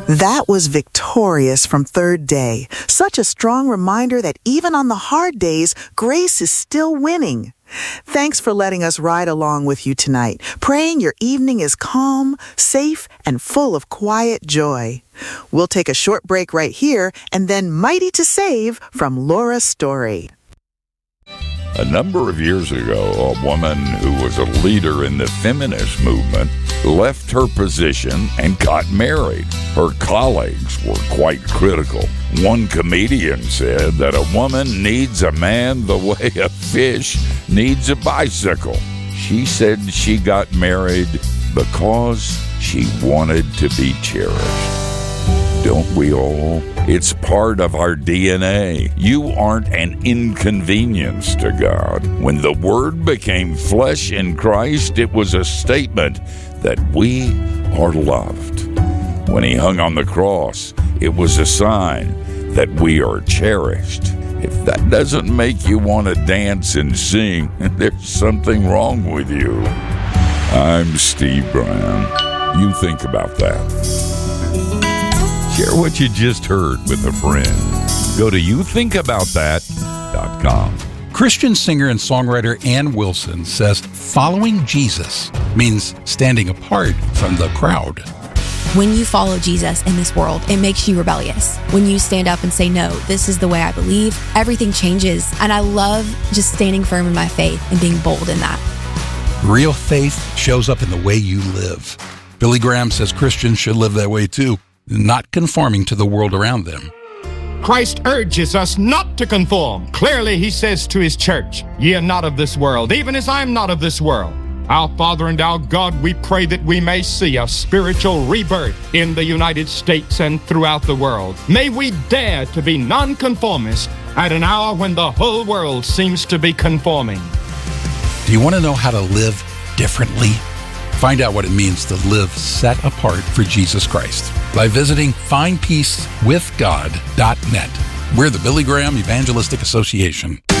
That was Victorious from Third Day. Such a strong reminder that even on the hard days, grace is still winning. Thanks for letting us ride along with you tonight, praying your evening is calm, safe, and full of quiet joy. We'll take a short break right here and then Mighty to Save from Laura's story. A number of years ago, a woman who was a leader in the feminist movement left her position and got married. Her colleagues were quite critical. One comedian said that a woman needs a man the way a fish needs a bicycle. She said she got married because she wanted to be cherished. Don't we all? It's part of our DNA. You aren't an inconvenience to God. When the Word became flesh in Christ, it was a statement that we are loved. When He hung on the cross, it was a sign that we are cherished. If that doesn't make you want to dance and sing, there's something wrong with you. I'm Steve Brown. You think about that. Share what you just heard with a friend. Go to youthinkaboutthat.com. Christian singer and songwriter Ann Wilson says following Jesus means standing apart from the crowd. When you follow Jesus in this world, it makes you rebellious. When you stand up and say, no, this is the way I believe, everything changes. And I love just standing firm in my faith and being bold in that. Real faith shows up in the way you live. Billy Graham says Christians should live that way too, not conforming to the world around them. Christ urges us not to conform. Clearly, He says to His church, ye are not of this world, even as I am not of this world. Our Father and our God, we pray that we may see a spiritual rebirth in the United States and throughout the world. May we dare to be nonconformists at an hour when the whole world seems to be conforming. Do you want to know how to live differently? Find out what it means to live set apart for Jesus Christ by visiting findpeacewithgod.net. We're the Billy Graham Evangelistic Association.